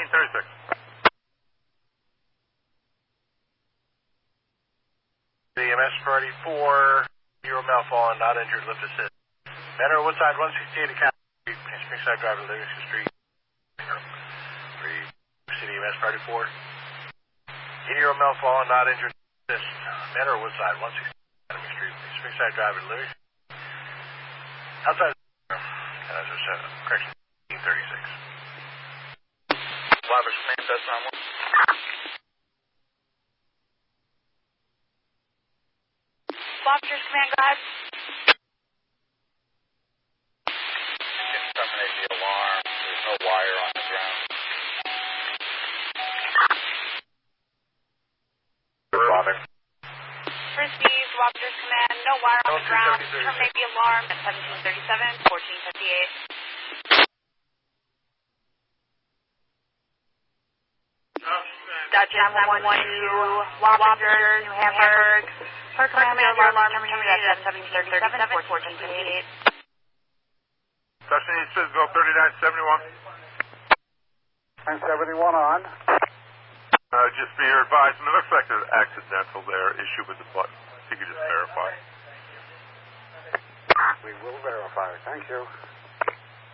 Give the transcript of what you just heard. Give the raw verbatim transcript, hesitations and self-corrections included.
fourteen thirty-six. E M S Priority four, Euro Mel fallen, not injured, lift assist. Metro Woodside one sixty-eight Academy Street, Springside Drive to Livingston Street. Three, City E M S Priority four. Euro Mel fallen, not injured, assist. Metro Woodside one sixty-eight Academy Street, Springside Drive to Livingston. Outside the uh, uh, correction, fourteen thirty-six. Flyers Command, best nine one. Flyers Command, go ahead. Didn't terminate the alarm. There's no wire on the ground. Father. Received, Flyers Command, no wire on the ground. Terminate the alarm at seventeen thirty-seven, fourteen fifty-eight. Dodge nine one one two, Wappinger, New Hamburg. Per command, your alarm is terminated at seventeen thirty-seven, fourteen fifty-eight. Station eight says go thirty-nine seventy-one. nine seventy-one on. Uh, just be your advised, and it looks like there's accidental there issue with the button. If you could just verify. We will verify. Thank you.